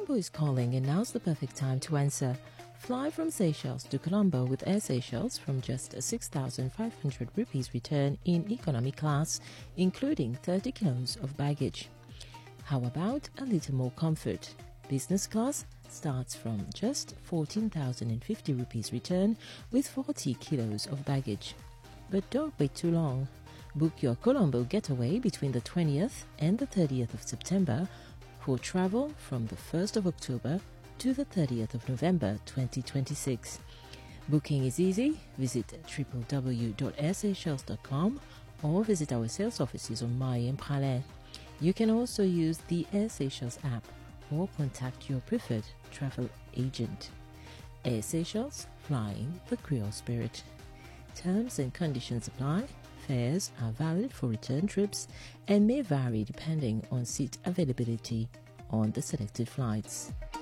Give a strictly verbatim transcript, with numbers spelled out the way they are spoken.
Colombo is calling, and now's the perfect time to answer. Fly from Seychelles to Colombo with Air Seychelles from just six thousand five hundred rupees return in economy class, including thirty kilos of baggage. How about a little more comfort? Business class starts from just fourteen thousand fifty rupees return with forty kilos of baggage. But don't wait too long. Book your Colombo getaway between the twentieth and the thirtieth of September for travel from the first of October to the thirtieth of November twenty twenty-six. Booking is easy. Visit w w w dot air seychelles dot com or visit our sales offices on Maille and Praslin. You can also use the Air Seychelles app or contact your preferred travel agent. Air Seychelles, flying the Creole spirit. Terms and conditions apply. Fares are valid for return trips and may vary depending on seat availability on the selected flights.